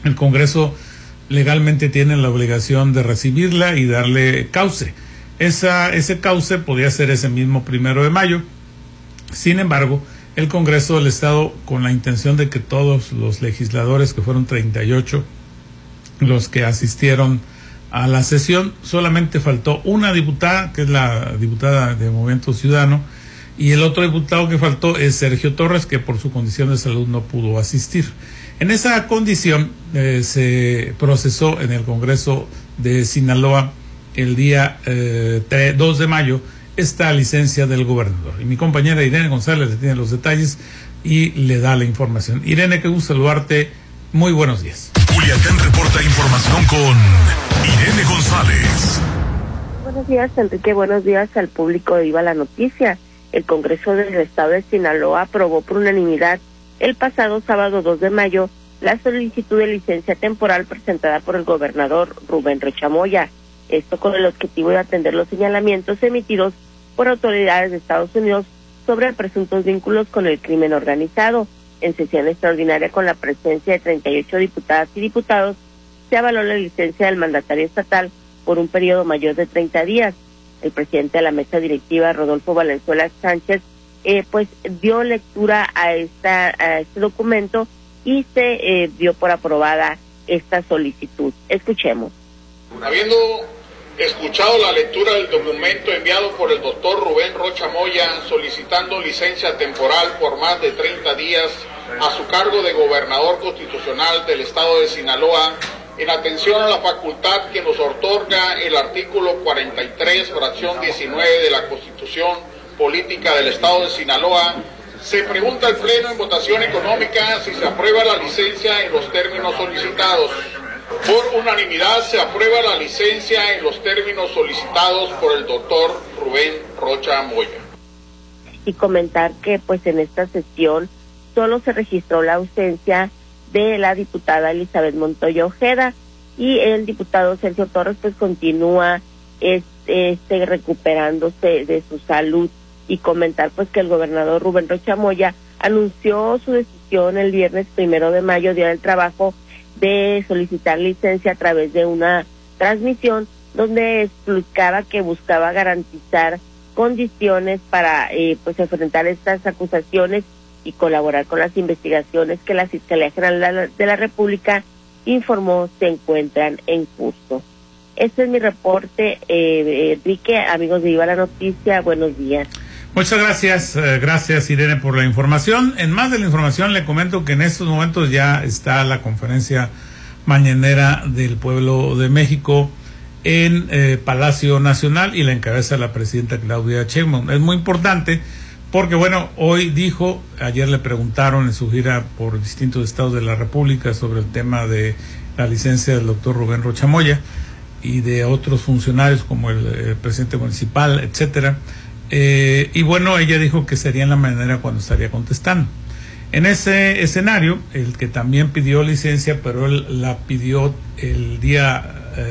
el Congreso legalmente tiene la obligación de recibirla y darle cauce. Ese cauce podía ser ese mismo 1 de mayo. Sin embargo, el Congreso del Estado, con la intención de que todos los legisladores, que fueron 38 los que asistieron a la sesión, solamente faltó una diputada, que es la diputada de Movimiento Ciudadano, y el otro diputado que faltó es Sergio Torres, que por su condición de salud no pudo asistir. En esa condición se procesó en el Congreso de Sinaloa el día 2 de mayo esta licencia del gobernador. Y mi compañera Irene González le tiene los detalles y le da la información. Irene, qué gusto saludarte. Muy buenos días. Culiacán reporta información con Irene González. Buenos días, Enrique. Buenos días al público de Viva la Noticia. El Congreso del Estado de Sinaloa aprobó por unanimidad el pasado sábado 2 de mayo la solicitud de licencia temporal presentada por el gobernador Rubén Rocha Moya. Esto con el objetivo de atender los señalamientos emitidos por autoridades de Estados Unidos sobre presuntos vínculos con el crimen organizado. En sesión extraordinaria con la presencia de 38 diputadas y diputados, se avaló la licencia del mandatario estatal por un periodo mayor de 30 días. El presidente de la mesa directiva, Rodolfo Valenzuela Sánchez, pues dio lectura a este documento y se dio por aprobada esta solicitud. Escuchemos. Habiendo escuchado la lectura del documento enviado por el doctor Rubén Rocha Moya solicitando licencia temporal por más de 30 días a su cargo de gobernador constitucional del estado de Sinaloa, en atención a la facultad que nos otorga el artículo 43, fracción 19 de la Constitución Política del estado de Sinaloa, se pregunta al Pleno en votación económica si se aprueba la licencia en los términos solicitados. Por unanimidad se aprueba la licencia en los términos solicitados por el doctor Rubén Rocha Moya. Y comentar que pues en esta sesión solo se registró la ausencia de la diputada Elizabeth Montoya Ojeda y el diputado Sergio Torres pues continúa recuperándose de su salud. Y comentar pues que el gobernador Rubén Rocha Moya anunció su decisión el viernes 1 de mayo, Día del Trabajo, de solicitar licencia a través de una transmisión donde explicaba que buscaba garantizar condiciones para pues enfrentar estas acusaciones y colaborar con las investigaciones que la Fiscalía General de la República informó se encuentran en curso. Este es mi reporte, Enrique, amigos de Viva la Noticia, buenos días. Muchas gracias, gracias Irene por la información. En más de la información le comento que en estos momentos ya está la conferencia mañanera del Pueblo de México en Palacio Nacional y la encabeza la presidenta Claudia Sheinbaum. Es muy importante porque bueno, hoy dijo, ayer le preguntaron en su gira por distintos estados de la República sobre el tema de la licencia del doctor Rubén Rocha Moya y de otros funcionarios como el presidente municipal, etcétera. Y bueno, ella dijo que sería en la mañanera cuando estaría contestando. En ese escenario, el que también pidió licencia, pero él la pidió el día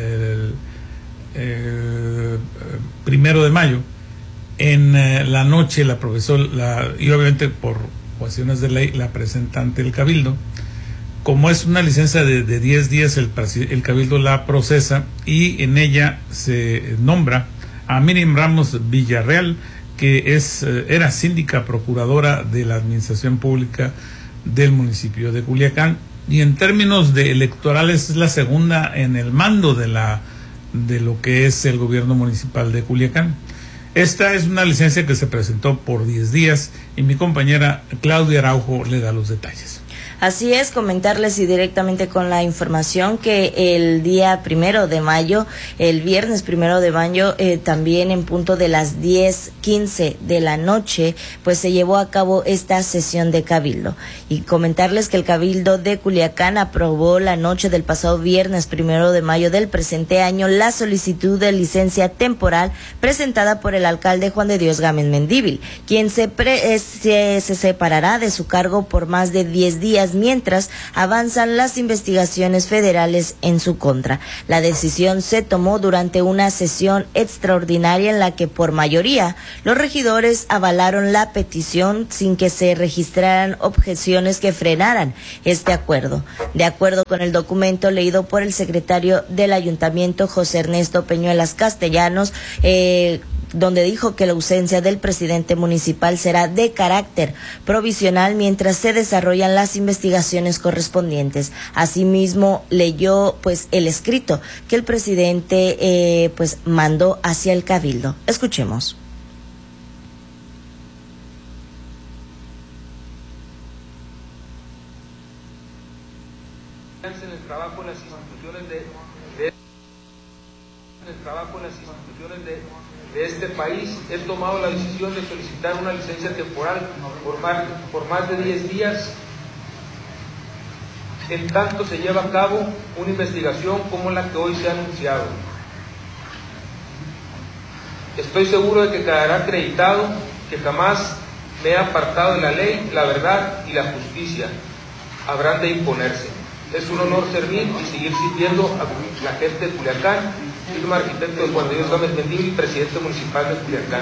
1 de mayo, en la noche la profesora, y obviamente por cuestiones de ley, la presenta ante el Cabildo. Como es una licencia de 10 días, el Cabildo la procesa y en ella se nombra a Miriam Ramos Villarreal, que era síndica procuradora de la Administración Pública del municipio de Culiacán, y en términos de electorales es la segunda en el mando de lo que es el gobierno municipal de Culiacán. Esta es una licencia que se presentó por 10 días y mi compañera Claudia Araujo le da los detalles. Así es, comentarles y directamente con la información que el día 1 de mayo, el viernes 1 de mayo, también en punto de las 10:15 de la noche, pues se llevó a cabo esta sesión de Cabildo. Y comentarles que el Cabildo de Culiacán aprobó la noche del pasado viernes 1 de mayo del presente año la solicitud de licencia temporal presentada por el alcalde Juan de Dios Gámez Mendívil, quien se separará de su cargo por más de 10 días Tamaulipas, mientras avanzan las investigaciones federales en su contra. La decisión se tomó durante una sesión extraordinaria en la que por mayoría los regidores avalaron la petición sin que se registraran objeciones que frenaran este acuerdo. De acuerdo con el documento leído por el secretario del Ayuntamiento, José Ernesto Peñuelas Castellanos, donde dijo que la ausencia del presidente municipal será de carácter provisional mientras se desarrollan las investigaciones correspondientes. Asimismo, leyó el escrito que el presidente mandó hacia el Cabildo. Escuchemos. En el trabajo en las instituciones de este país, he tomado la decisión de solicitar una licencia temporal por más de 10 días, en tanto se lleva a cabo una investigación como la que hoy se ha anunciado. Estoy seguro de que quedará acreditado que jamás me he apartado de la ley, la verdad y la justicia. Habrán de imponerse. Es un honor servir y seguir sirviendo a la gente de Culiacán. Firma arquitecto Juan de Dios Gómez Mendívil, presidente municipal de Culiacán.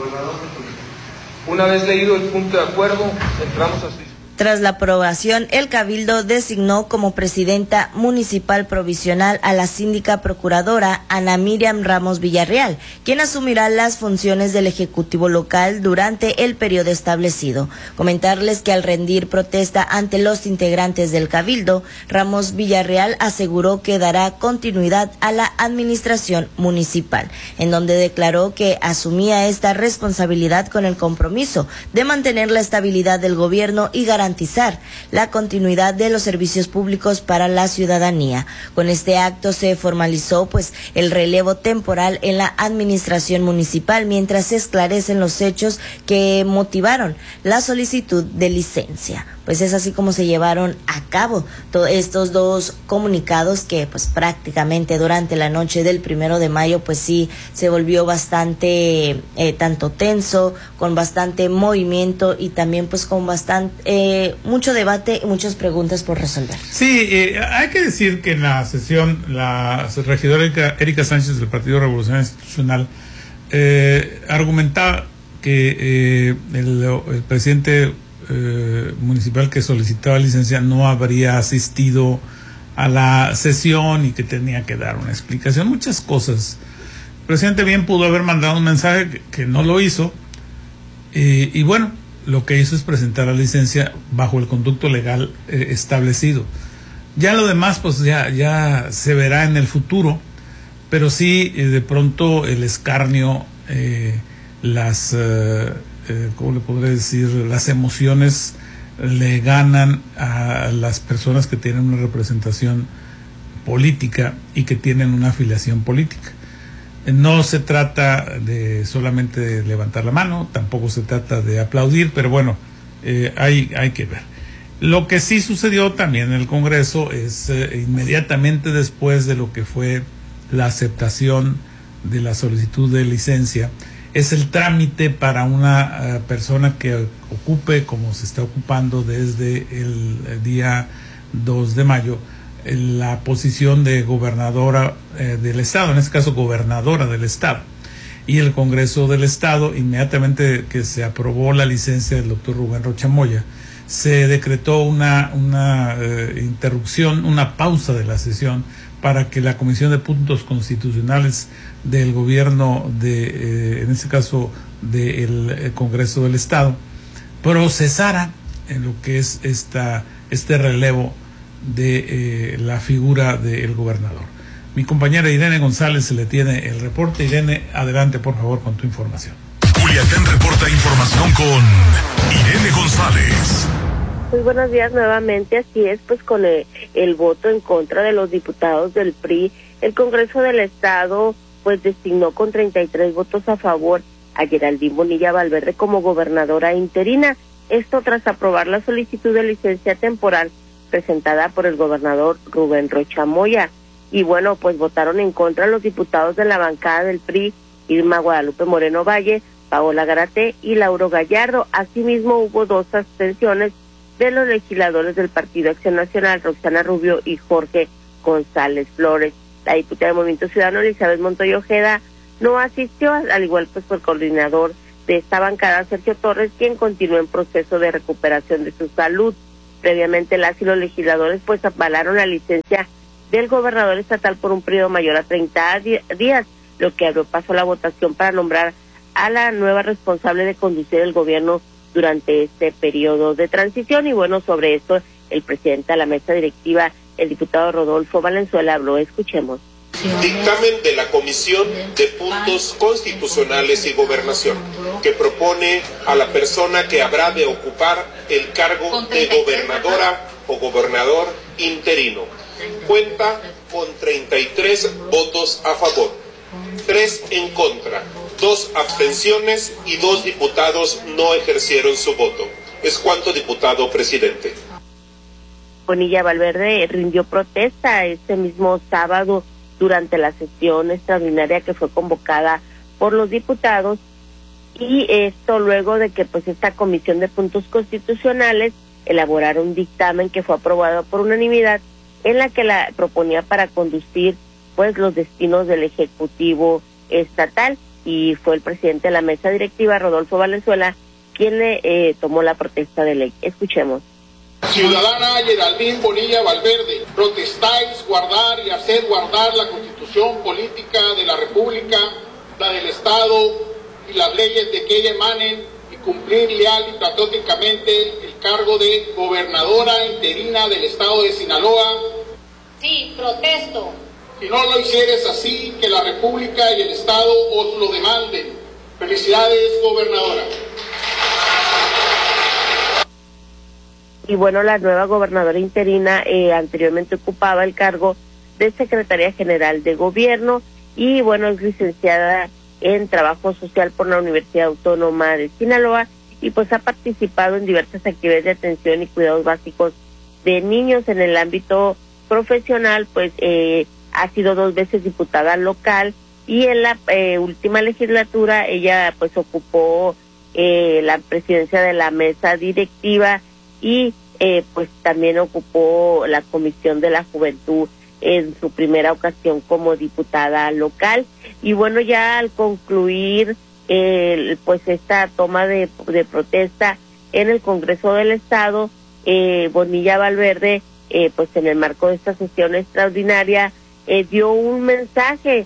Una vez leído el punto de acuerdo, entramos a su... Tras la aprobación, el Cabildo designó como presidenta municipal provisional a la síndica procuradora Ana Miriam Ramos Villarreal, quien asumirá las funciones del Ejecutivo local durante el periodo establecido. Comentarles que al rendir protesta ante los integrantes del Cabildo, Ramos Villarreal aseguró que dará continuidad a la administración municipal, en donde declaró que asumía esta responsabilidad con el compromiso de mantener la estabilidad del gobierno y garantizar la continuidad de los servicios públicos para la ciudadanía. Con este acto se formalizó el relevo temporal en la administración municipal mientras se esclarecen los hechos que motivaron la solicitud de licencia. Es así como se llevaron a cabo estos dos comunicados que prácticamente durante la noche del 1 de mayo sí se volvió bastante tanto tenso, con bastante movimiento y también con bastante mucho debate y muchas preguntas por resolver. Sí, hay que decir que en la sesión la regidora Erika Sánchez del Partido Revolucionario Institucional argumentaba que el presidente municipal que solicitaba licencia no habría asistido a la sesión y que tenía que dar una explicación, muchas cosas. El presidente bien pudo haber mandado un mensaje que no lo hizo, y bueno, lo que hizo es presentar la licencia bajo el conducto legal establecido. Ya lo demás ya se verá en el futuro, pero sí de pronto el escarnio, ¿cómo le podré decir? Las emociones le ganan a las personas que tienen una representación política y que tienen una afiliación política. No se trata de solamente de levantar la mano, tampoco se trata de aplaudir, pero bueno, hay que ver. Lo que sí sucedió también en el Congreso es inmediatamente después de lo que fue la aceptación de la solicitud de licencia, es el trámite para una persona que ocupe, como se está ocupando desde el día 2 de mayo, la posición de gobernadora del Estado, en este caso gobernadora del Estado. Y el Congreso del Estado, inmediatamente que se aprobó la licencia del doctor Rubén Rocha Moya, se decretó una interrupción, una pausa de la sesión para que la Comisión de Puntos Constitucionales del gobierno en este caso del Congreso del Estado, procesara en lo que es este relevo de la figura del gobernador. Mi compañera Irene González le tiene el reporte. Irene, adelante por favor con tu información. Culiacán reporta información con Irene González. Muy buenos días nuevamente. Así es, con el voto en contra de los diputados del PRI, el Congreso del Estado designó con 33 votos a favor a Geraldine Bonilla Valverde como gobernadora interina. Esto tras aprobar la solicitud de licencia temporal presentada por el gobernador Rubén Rocha Moya. Y bueno, votaron en contra los diputados de la bancada del PRI, Irma Guadalupe Moreno Valle, Paola Garate y Lauro Gallardo. Asimismo hubo 2 abstenciones de los legisladores del Partido Acción Nacional, Roxana Rubio y Jorge González Flores. La diputada de Movimiento Ciudadano, Elizabeth Montoya Ojeda, no asistió, al igual pues por el coordinador de esta bancada, Sergio Torres, quien continúa en proceso de recuperación de su salud. Previamente las y los legisladores pues avalaron la licencia del gobernador estatal por un periodo mayor a 30 días, lo que abrió paso a la votación para nombrar a la nueva responsable de conducir el gobierno durante este periodo de transición. Y bueno, sobre esto el presidente de la mesa directiva, el diputado Rodolfo Valenzuela, habló. Escuchemos. Dictamen de la Comisión de Puntos Constitucionales y Gobernación, que propone a la persona que habrá de ocupar el cargo de gobernadora o gobernador interino. Cuenta con 33 votos a favor, 3 en contra, 2 abstenciones y 2 diputados no ejercieron su voto. Es cuanto, diputado presidente. Bonilla Valverde rindió protesta este mismo sábado durante la sesión extraordinaria que fue convocada por los diputados, y esto luego de que pues esta Comisión de Puntos Constitucionales elaborara un dictamen que fue aprobado por unanimidad, en la que la proponía para conducir pues los destinos del Ejecutivo estatal, y fue el presidente de la mesa directiva, Rodolfo Valenzuela, quien le tomó la protesta de ley. Escuchemos. Ciudadana Geraldine Bonilla Valverde, protestáis guardar y hacer guardar la Constitución política de la República, la del Estado y las leyes de que ella emanen, y cumplir leal y patrióticamente el cargo de gobernadora interina del Estado de Sinaloa. Sí, protesto. Si no lo hicieres así, que la República y el Estado os lo demanden. Felicidades, gobernadora. Y bueno, la nueva gobernadora interina anteriormente ocupaba el cargo de Secretaria General de Gobierno, y bueno, es licenciada en Trabajo Social por la Universidad Autónoma de Sinaloa, y pues ha participado en diversas actividades de atención y cuidados básicos de niños. En el ámbito profesional, pues ha sido 2 veces diputada local, y en la última legislatura ella pues ocupó la presidencia de la mesa directiva, y pues también ocupó la Comisión de la Juventud en su primera ocasión como diputada local. Y bueno, ya al concluir pues esta toma de protesta en el Congreso del Estado, Bonilla Valverde pues en el marco de esta sesión extraordinaria dio un mensaje,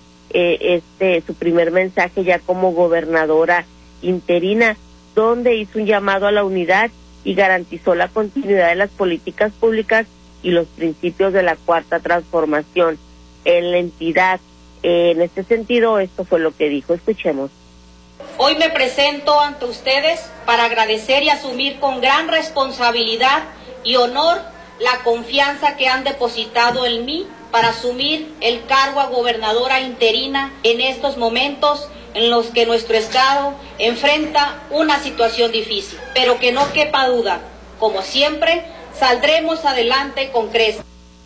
su primer mensaje ya como gobernadora interina, donde hizo un llamado a la unidad y garantizó la continuidad de las políticas públicas y los principios de la Cuarta Transformación en la entidad. En este sentido, esto fue lo que dijo. Escuchemos. Hoy me presento ante ustedes para agradecer y asumir con gran responsabilidad y honor la confianza que han depositado en mí para asumir el cargo a gobernadora interina en estos momentos en los que nuestro Estado enfrenta una situación difícil, pero que no quepa duda, como siempre, saldremos adelante con creces.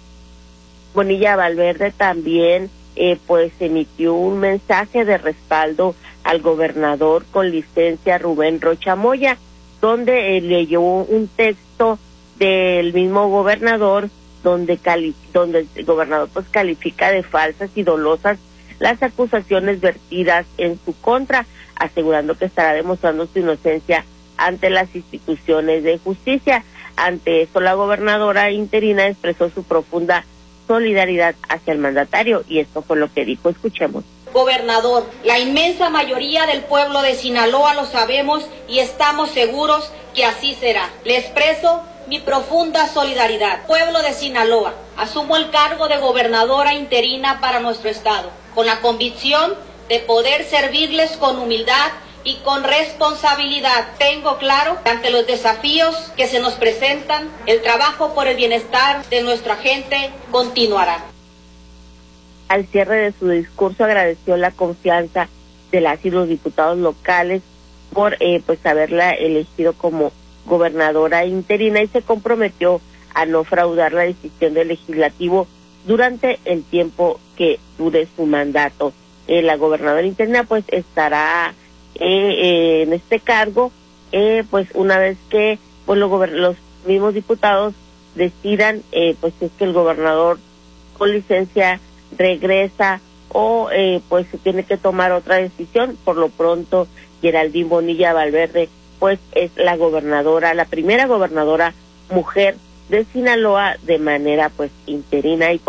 Bonilla Valverde también pues emitió un mensaje de respaldo al gobernador con licencia Rubén Rocha Moya, donde leyó un texto del mismo gobernador donde el gobernador pues califica de falsas y dolosas las acusaciones vertidas en su contra, asegurando que estará demostrando su inocencia ante las instituciones de justicia. Ante esto, la gobernadora interina expresó su profunda solidaridad hacia el mandatario, y esto fue lo que dijo. Escuchemos. Gobernador, la inmensa mayoría del pueblo de Sinaloa lo sabemos y estamos seguros que así será. Le expreso mi profunda solidaridad. Pueblo de Sinaloa, asumo el cargo de gobernadora interina para nuestro estado, con la convicción de poder servirles con humildad y con responsabilidad. Tengo claro que ante los desafíos que se nos presentan, el trabajo por el bienestar de nuestra gente continuará. Al cierre de su discurso agradeció la confianza de las y los diputados locales por pues haberla elegido como gobernadora interina, y se comprometió a no fraudar la decisión del legislativo durante el tiempo que dure su mandato. La gobernadora interina pues estará en este cargo pues una vez que pues los mismos diputados decidan pues si es que el gobernador con licencia regresa o pues se tiene que tomar otra decisión. Por lo pronto, Geraldine Bonilla Valverde pues es la gobernadora, la primera gobernadora mujer de Sinaloa de manera pues interina y